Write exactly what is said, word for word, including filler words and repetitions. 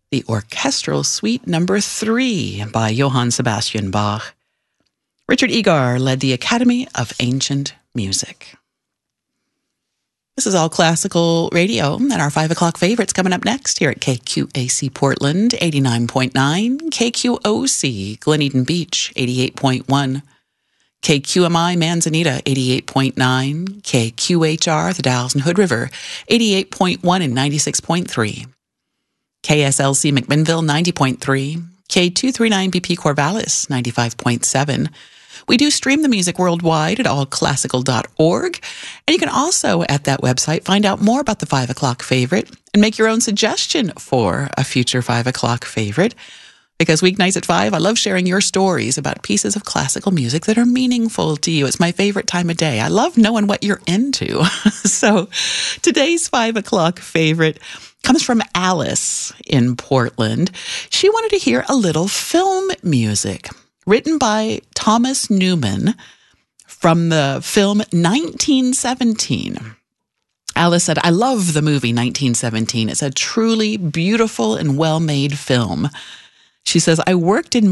the Orchestral Suite Number three by Johann Sebastian Bach. Richard Egar led the Academy of Ancient Music. This is All Classical Radio, and our five o'clock favorites coming up next here at K Q A C Portland, eighty-nine point nine, K Q O C Glen Eden Beach, eighty-eight point one, K Q M I Manzanita, eighty-eight point nine, K Q H R, the Dalles and Hood River, eighty-eight point one and ninety-six point three, K S L C McMinnville, ninety point three, K two thirty-nine B P Corvallis, ninety-five point seven. We do stream the music worldwide at all classical dot org, and you can also, at that website, find out more about the five o'clock favorite and make your own suggestion for a future five o'clock favorite. Because weeknights at five, I love sharing your stories about pieces of classical music that are meaningful to you. It's my favorite time of day. I love knowing what you're into. So today's five o'clock favorite comes from Alice in Portland. She wanted to hear a little film music written by Thomas Newman from the film nineteen seventeen. Alice said, I love the movie nineteen seventeen. It's a truly beautiful and well-made film. She says, I worked in